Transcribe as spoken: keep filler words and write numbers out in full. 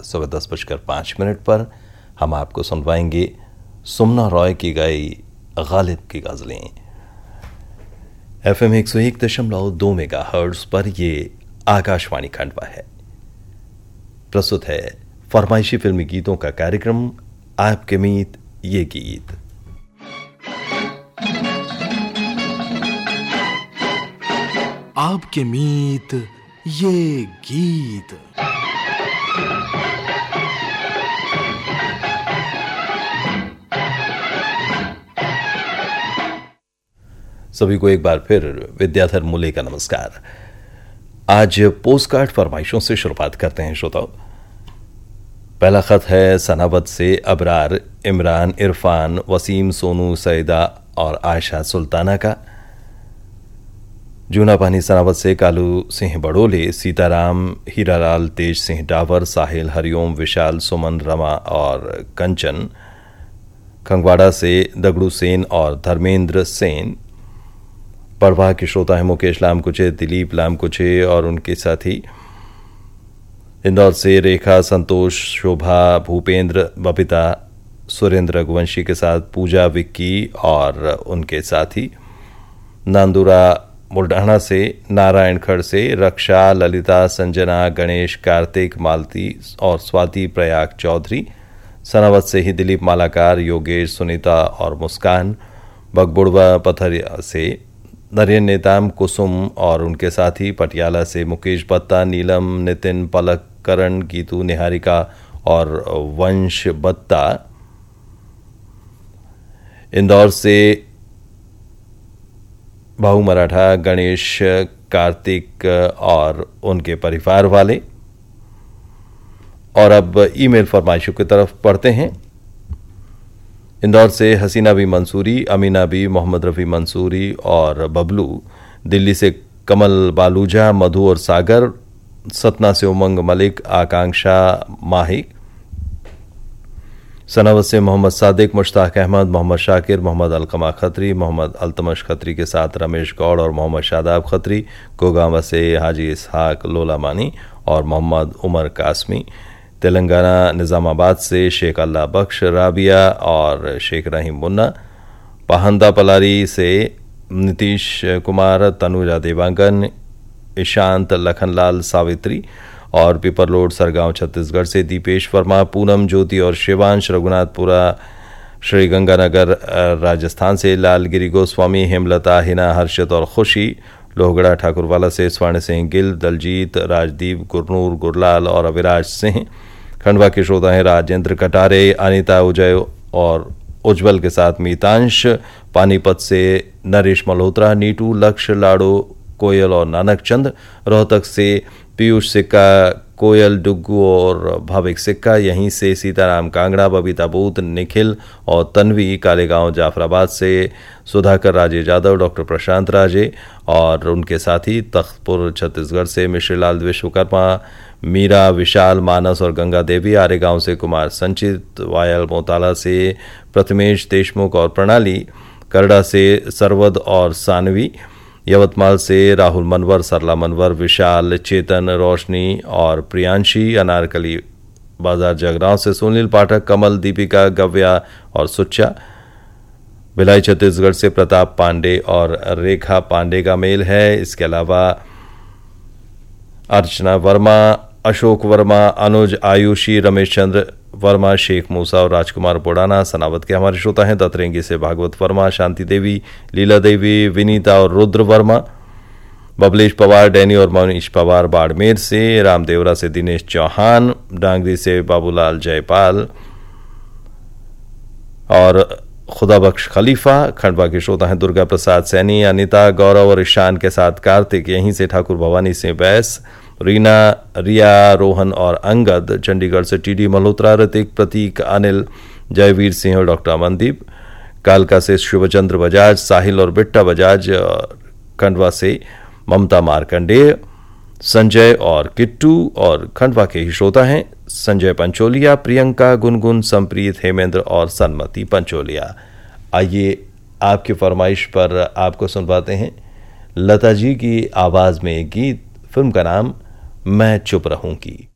सुबह दस बजकर पाँच मिनट पर हम आपको सुनवाएंगे सुमना रॉय की गाई गालिब की गज़लें। एफ एम एक सौ एक दशमलव दो मेगा हर्ट्ज पर ये आकाशवाणी खंडवा है। प्रस्तुत है फरमाइशी फिल्मी गीतों का कार्यक्रम आपके मीत ये गीत। आपके मीत ये गीत। सभी को एक बार फिर विद्याधर मूले का नमस्कार। आज पोस्ट कार्ड फरमाइशों से शुरुआत करते हैं श्रोताओ। पहला खत है सनावत से अबरार, इमरान, इरफान, वसीम, सोनू, सईदा और आयशा सुल्ताना का। जूना पानी सनावत से कालू सिंह बड़ोले, सीताराम, हीरालाल, तेज सिंह डावर, साहिल, हरिओम, विशाल, सुमन, रमा और कंचन। खंगवाड़ा से दगड़ू सेन और धर्मेंद्र सेन। पड़वा के श्रोता है मुकेश लामकुचे, दिलीप लामकुचे और उनके साथी। इंदौर से रेखा, संतोष, शोभा, भूपेंद्र, बबीता, सुरेंद्र रघुवंशी के साथ पूजा, विक्की और उनके साथी। नांदुरा बुल्ढाना से नारायण खड़ से रक्षा, ललिता, संजना, गणेश, कार्तिक, मालती और स्वाति प्रयाग चौधरी। सनावत से ही दिलीप मालाकार, योगेश, सुनीता और मुस्कान। बगबुड़वा पथरिया से नरेन नेताम, कुसुम और उनके साथी। पटियाला से मुकेश बत्ता, नीलम, नितिन, पलक, करण, गीतू, निहारिका और वंश बत्ता। इंदौर से भाऊ मराठा, गणेश, कार्तिक और उनके परिवार वाले। और अब ईमेल फरमाइशों की तरफ पढ़ते हैं। इंदौर से हसीना बी मंसूरी, अमीना बी, मोहम्मद रफ़ी मंसूरी और बबलू। दिल्ली से कमल बालूजा, मधु और सागर। सतना से उमंग मलिक, आकांक्षा माहिक। सनावत से मोहम्मद सादिक, मुश्ताक अहमद, मोहम्मद शाकिर, मोहम्मद अलकमा खत्री, मोहम्मद अल्तमश खत्री के साथ रमेश गौड़ और मोहम्मद शादाब खत्री। कोगावा से हाजी इसहाक लोलामानी और मोहम्मद उमर कासमी। तेलंगाना निज़ामाबाद से शेख अल्लाह बख्श, राबिया और शेख रहीम मुन्ना। पहंदा पलारी से नीतीश कुमार, तनुजा देवांगन, ईशांत, लखनलाल, सावित्री। और पिपरलोड सरगांव छत्तीसगढ़ से दीपेश वर्मा, पूनम, ज्योति और शिवांश। रघुनाथपुरा श्री गंगानगर राजस्थान से लालगिरी गोस्वामी, हेमलता, हिना, हर्षद और खुशी। लोहगढ़ा ठाकुरवाला से स्वर्ण सिंह गिल, दलजीत, राजदीप, गुरनूर, गुरलाल और अविराज सिंह। खंडवा के श्रोता हैं राजेंद्र कटारे, अनिता, उजय और उज्जवल के साथ मीतांश। पानीपत से नरेश मल्होत्रा, नीटू, लक्ष्य, लाड़ो, कोयल और नानक चंद। रोहतक से पीयूष सिक्का, कोयल, डुग्गू और भाविक सिक्का। यहीं से सीताराम कांगड़ा, बबीता बूत, निखिल और तन्वी। कालेगांव जाफराबाद से सुधाकर राजे यादव, डॉक्टर प्रशांत राजे और उनके साथी। तख्तपुर छत्तीसगढ़ से मिश्रीलाल विश्वकर्मा, मीरा, विशाल, मानस और गंगा देवी। आरेगांव से कुमार संचित। वायल मोताला से प्रथमेश देशमुख और प्रणाली। करड़ा से सरवद और सानवी। यवतमाल से राहुल मनवर, सरला मनवर, विशाल, चेतन, रोशनी और प्रियांशी। अनारकली बाजार जगरांव से सुनील पाठक, कमल, दीपिका, गव्या और सुच्चा। भिलाई छत्तीसगढ़ से प्रताप पांडे और रेखा पांडे का मेल है। इसके अलावा अर्चना वर्मा, अशोक वर्मा, अनुज, आयुषी, रमेश चंद्र वर्मा, शेख मूसा और राजकुमार बोडाना। सनावत के हमारे श्रोता हैं दतरेंगी से भागवत वर्मा, शांति देवी, लीला देवी, विनीता और रुद्र वर्मा। बबलेश पवार, डैनी और मनीष पवार बाड़मेर से। रामदेवरा से दिनेश चौहान, डांगरी से बाबूलाल जयपाल और खुदाबख्श खलीफा। खंडवा के श्रोता हैं दुर्गा प्रसाद सैनी, अनिता, गौरव और ईशान के साथ कार्तिक। यहीं से ठाकुर भवानी से बैस, रीना, रिया, रोहन और अंगद। चंडीगढ़ से टीडी मल्होत्रा, ऋतिक, प्रतीक, अनिल, जयवीर सिंह और डॉक्टर अमनदीप। कालका से शुभचंद्र बजाज, साहिल और बिट्टा बजाज। खंडवा से ममता मार्कंडेय, संजय और किट्टू और खंडवा के ही श्रोता हैं संजय पंचोलिया, प्रियंका, गुनगुन, संप्रीत, हेमेंद्र और सन्मति पंचोलिया। आइए आपकी फरमाइश पर आपको सुनवाते हैं लता जी की आवाज में एक गीत। फिल्म का नाम मैं चुप रहूंगी।